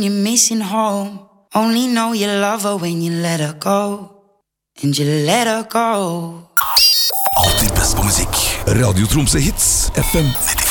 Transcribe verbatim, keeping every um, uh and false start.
You're missing home. Only know you love her when you let her go. And you let her go. Alltid best på musikk. Radio Tromsø Hits F M nittifem.